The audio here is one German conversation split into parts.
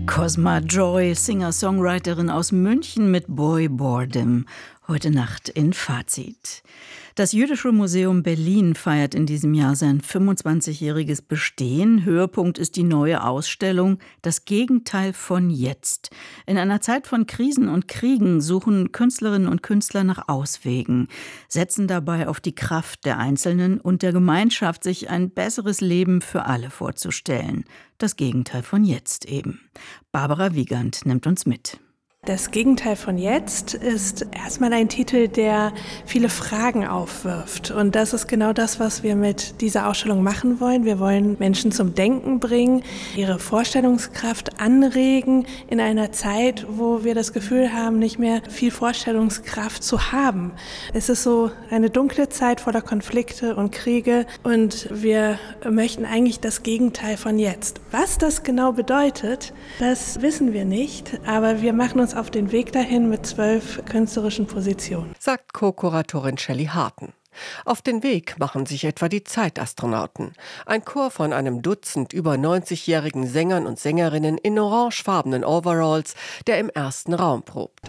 Cosma Joy, Singer-Songwriterin aus München mit Boy Boredom. Heute Nacht in Fazit. Das Jüdische Museum Berlin feiert in diesem Jahr sein 25-jähriges Bestehen. Höhepunkt ist die neue Ausstellung Das Gegenteil von jetzt. In einer Zeit von Krisen und Kriegen suchen Künstlerinnen und Künstler nach Auswegen, setzen dabei auf die Kraft der Einzelnen und der Gemeinschaft, sich ein besseres Leben für alle vorzustellen. Das Gegenteil von jetzt eben. Barbara Wiegand nimmt uns mit. Das Gegenteil von jetzt ist erstmal ein Titel, der viele Fragen aufwirft. Und das ist genau das, was wir mit dieser Ausstellung machen wollen. Wir wollen Menschen zum Denken bringen, ihre Vorstellungskraft anregen in einer Zeit, wo wir das Gefühl haben, nicht mehr viel Vorstellungskraft zu haben. Es ist so eine dunkle Zeit voller Konflikte und Kriege und wir möchten eigentlich das Gegenteil von jetzt. Was das genau bedeutet, das wissen wir nicht, aber wir machen uns auf den Weg dahin mit 12 künstlerischen Positionen, sagt Co-Kuratorin Shelley Harten. Auf den Weg machen sich etwa die Zeitastronauten. Ein Chor von einem Dutzend über 90-jährigen Sängern und Sängerinnen in orangefarbenen Overalls, der im ersten Raum probt.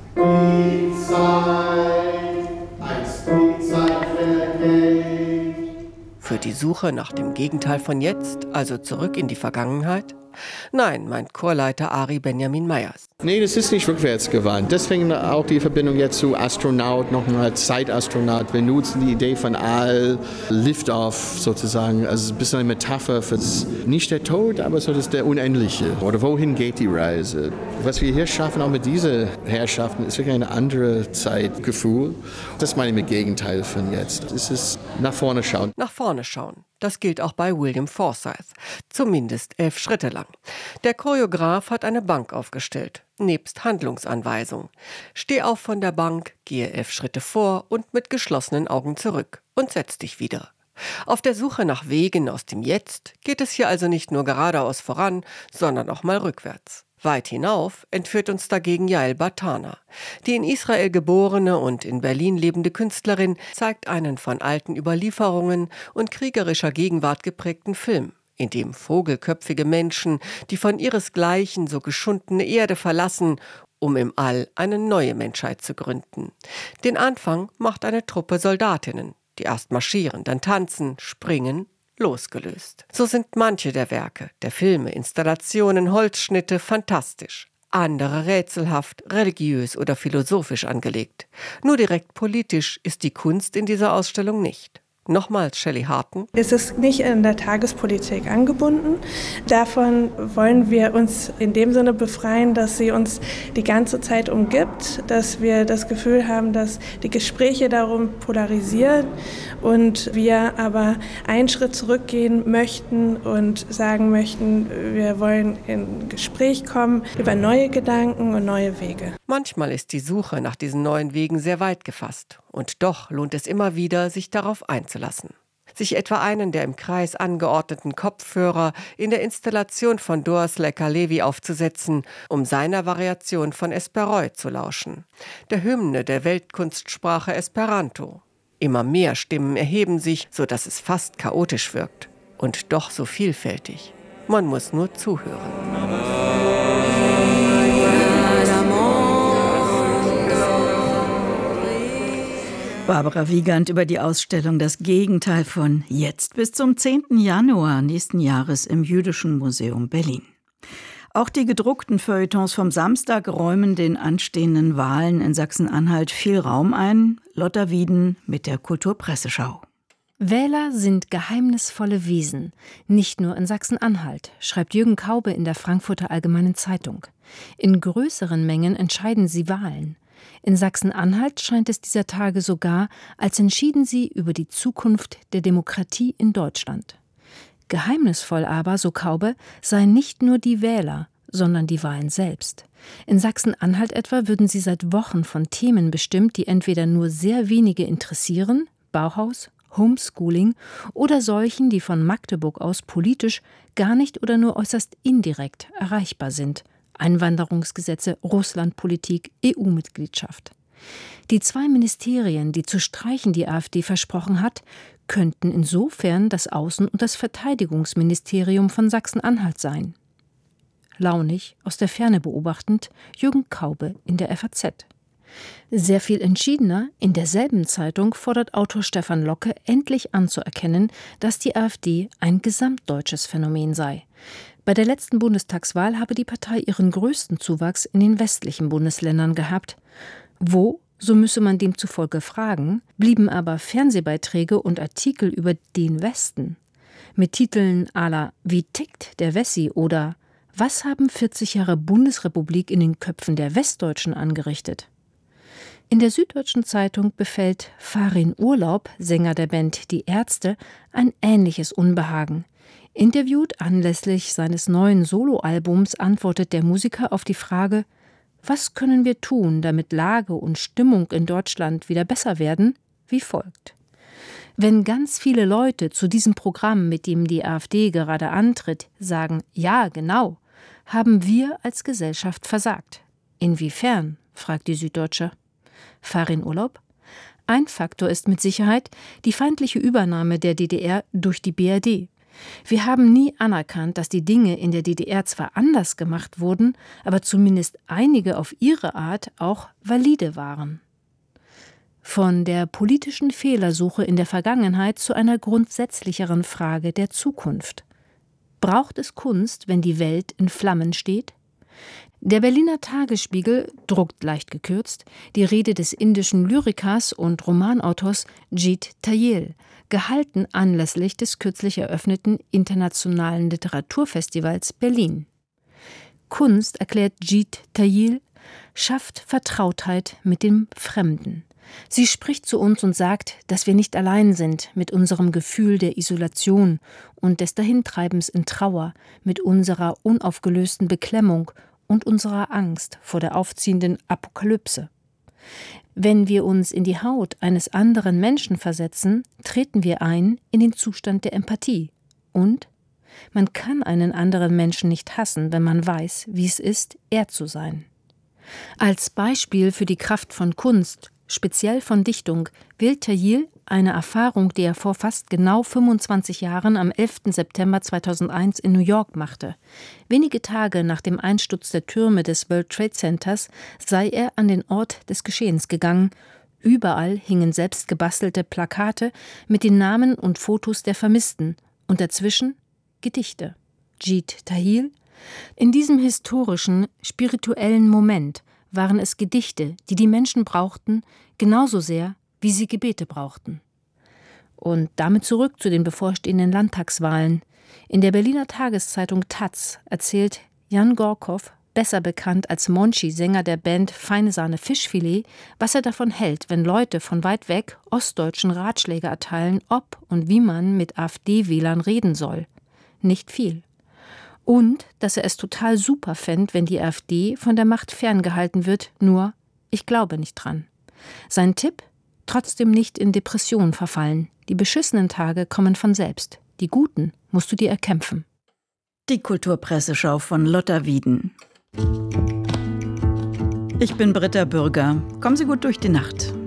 Für die Suche nach dem Gegenteil von jetzt, also zurück in die Vergangenheit? Nein, meint Chorleiter Ari Benjamin Meyers. Nee, das ist nicht rückwärtsgewandt. Deswegen auch die Verbindung jetzt zu Astronaut, nochmal Zeitastronaut. Wir nutzen die Idee von All, Liftoff sozusagen. Also ein bisschen eine Metapher für nicht der Tod, aber so das der Unendliche. Oder wohin geht die Reise? Was wir hier schaffen, auch mit diesen Herrschaften, ist wirklich ein anderes Zeitgefühl. Das meine ich mit Gegenteil von jetzt. Es ist nach vorne schauen. Nach vorne schauen. Das gilt auch bei William Forsythe. Zumindest 11 Schritte lang. Der Choreograf hat eine Bank aufgestellt, nebst Handlungsanweisung. Steh auf von der Bank, gehe 11 Schritte vor und mit geschlossenen Augen zurück und setz dich wieder. Auf der Suche nach Wegen aus dem Jetzt geht es hier also nicht nur geradeaus voran, sondern auch mal rückwärts. Weit hinauf entführt uns dagegen Yael Bartana. Die in Israel geborene und in Berlin lebende Künstlerin zeigt einen von alten Überlieferungen und kriegerischer Gegenwart geprägten Film, in dem vogelköpfige Menschen die von ihresgleichen so geschundene Erde verlassen, um im All eine neue Menschheit zu gründen. Den Anfang macht eine Truppe Soldatinnen, die erst marschieren, dann tanzen, springen, losgelöst. So sind manche der Werke, der Filme, Installationen, Holzschnitte fantastisch. Andere rätselhaft, religiös oder philosophisch angelegt. Nur direkt politisch ist die Kunst in dieser Ausstellung nicht. Nochmals Shelley Harten. Es ist nicht in der Tagespolitik angebunden. Davon wollen wir uns in dem Sinne befreien, dass sie uns die ganze Zeit umgibt, dass wir das Gefühl haben, dass die Gespräche darum polarisieren und wir aber einen Schritt zurückgehen möchten und sagen möchten, wir wollen in Gespräch kommen über neue Gedanken und neue Wege. Manchmal ist die Suche nach diesen neuen Wegen sehr weit gefasst. Und doch lohnt es immer wieder, sich darauf einzulassen. Sich etwa einen der im Kreis angeordneten Kopfhörer in der Installation von Doris Lecker-Levy aufzusetzen, um seiner Variation von Esperoi zu lauschen. Der Hymne der Weltkunstsprache Esperanto. Immer mehr Stimmen erheben sich, sodass es fast chaotisch wirkt. Und doch so vielfältig. Man muss nur zuhören. Barbara Wiegand über die Ausstellung Das Gegenteil von jetzt bis zum 10. Januar nächsten Jahres im Jüdischen Museum Berlin. Auch die gedruckten Feuilletons vom Samstag räumen den anstehenden Wahlen in Sachsen-Anhalt viel Raum ein. Lotta Wieden mit der Kulturpresseschau. Wähler sind geheimnisvolle Wesen, nicht nur in Sachsen-Anhalt, schreibt Jürgen Kaube in der Frankfurter Allgemeinen Zeitung. In größeren Mengen entscheiden sie Wahlen. In Sachsen-Anhalt scheint es dieser Tage sogar, als entschieden sie über die Zukunft der Demokratie in Deutschland. Geheimnisvoll aber, so Kaube, seien nicht nur die Wähler, sondern die Wahlen selbst. In Sachsen-Anhalt etwa würden sie seit Wochen von Themen bestimmt, die entweder nur sehr wenige interessieren, Bauhaus, Homeschooling, oder solchen, die von Magdeburg aus politisch gar nicht oder nur äußerst indirekt erreichbar sind. Einwanderungsgesetze, Russlandpolitik, EU-Mitgliedschaft. Die 2 Ministerien, die zu streichen die AfD versprochen hat, könnten insofern das Außen- und das Verteidigungsministerium von Sachsen-Anhalt sein. launig, aus der Ferne beobachtend, Jürgen Kaube in der FAZ. Sehr viel entschiedener, in derselben Zeitung fordert Autor Stefan Locke endlich anzuerkennen, dass die AfD ein gesamtdeutsches Phänomen sei. Bei der letzten Bundestagswahl habe die Partei ihren größten Zuwachs in den westlichen Bundesländern gehabt. Wo, so müsse man demzufolge fragen, blieben aber Fernsehbeiträge und Artikel über den Westen mit Titeln à la »Wie tickt der Wessi« oder »Was haben 40 Jahre Bundesrepublik in den Köpfen der Westdeutschen angerichtet?« In der Süddeutschen Zeitung befällt Farin Urlaub, Sänger der Band Die Ärzte, ein ähnliches Unbehagen. Interviewt anlässlich seines neuen Soloalbums antwortet der Musiker auf die Frage, was können wir tun, damit Lage und Stimmung in Deutschland wieder besser werden, wie folgt. Wenn ganz viele Leute zu diesem Programm, mit dem die AfD gerade antritt, sagen, ja, genau, haben wir als Gesellschaft versagt. Inwiefern, fragt die Süddeutsche. Farin Urlaub? Ein Faktor ist mit Sicherheit die feindliche Übernahme der DDR durch die BRD. Wir haben nie anerkannt, dass die Dinge in der DDR zwar anders gemacht wurden, aber zumindest einige auf ihre Art auch valide waren. Von der politischen Fehlersuche in der Vergangenheit zu einer grundsätzlicheren Frage der Zukunft. Braucht es Kunst, wenn die Welt in Flammen steht? Der Berliner Tagesspiegel druckt leicht gekürzt die Rede des indischen Lyrikers und Romanautors Jeet Thayil, gehalten anlässlich des kürzlich eröffneten Internationalen Literaturfestivals Berlin. Kunst, erklärt Jeet Thayil, schafft Vertrautheit mit dem Fremden. Sie spricht zu uns und sagt, dass wir nicht allein sind mit unserem Gefühl der Isolation und des Dahintreibens in Trauer, mit unserer unaufgelösten Beklemmung und unserer Angst vor der aufziehenden Apokalypse. Wenn wir uns in die Haut eines anderen Menschen versetzen, treten wir ein in den Zustand der Empathie. Und man kann einen anderen Menschen nicht hassen, wenn man weiß, wie es ist, er zu sein. Als Beispiel für die Kraft von Kunst, speziell von Dichtung, wählt Thayil eine Erfahrung, die er vor fast genau 25 Jahren am 11. September 2001 in New York machte. Wenige Tage nach dem Einsturz der Türme des World Trade Centers sei er an den Ort des Geschehens gegangen. Überall hingen selbst gebastelte Plakate mit den Namen und Fotos der Vermissten und dazwischen Gedichte. Jeet Thayil: In diesem historischen, spirituellen Moment waren es Gedichte, die die Menschen brauchten, genauso sehr, wie sie Gebete brauchten. Und damit zurück zu den bevorstehenden Landtagswahlen. In der Berliner Tageszeitung taz erzählt Jan Gorkow, besser bekannt als Monchi, Sänger der Band Feine Sahne Fischfilet, was er davon hält, wenn Leute von weit weg Ostdeutschen Ratschläge erteilen, ob und wie man mit AfD-Wählern reden soll. Nicht viel. Und dass er es total super fände, wenn die AfD von der Macht ferngehalten wird, nur, ich glaube nicht dran. Sein Tipp? Trotzdem nicht in Depressionen verfallen. Die beschissenen Tage kommen von selbst. Die guten musst du dir erkämpfen. Die Kulturpresseschau von Lotta Wieden. Ich bin Britta Bürger. Kommen Sie gut durch die Nacht.